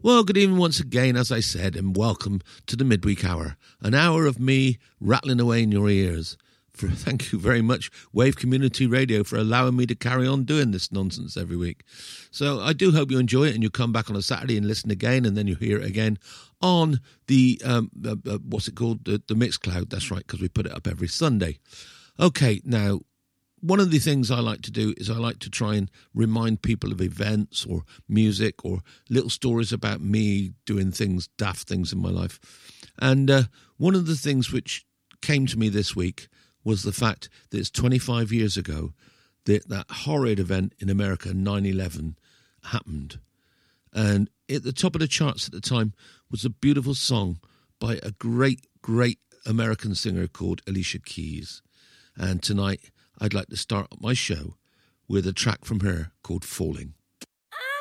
Well, good evening once again, as I said, and welcome to the Midweek Hour. An hour of me rattling away in your ears. Thank you very much, Wave Community Radio, for allowing me to carry on doing this nonsense every week. So I do hope you enjoy it and you come back on a Saturday and listen again, and then you hear it again on the, what's it called? The Mixcloud. That's right, because we put it up every Sunday. Okay, now, one of the things I like to do is I like to try and remind people of events or music or little stories about me doing things, daft things in my life. And one of the things which came to me this week was the fact that it's 25 years ago that that horrid event in America, 9/11, happened. And at the top of the charts at the time was a beautiful song by a great, great American singer called Alicia Keys. And tonight I'd like to start my show with a track from her called Falling.